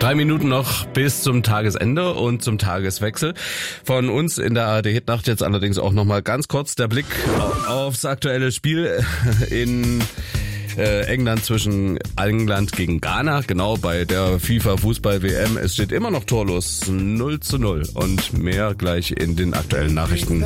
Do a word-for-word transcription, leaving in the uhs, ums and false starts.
Drei Minuten noch bis zum Tagesende und zum Tageswechsel. Von uns in der A R D Hitnacht jetzt allerdings auch nochmal ganz kurz der Blick aufs aktuelle Spiel in Äh, England zwischen England gegen Ghana, genau bei der FIFA-Fußball-W M. Es steht immer noch torlos null zu null und mehr gleich in den aktuellen Nachrichten.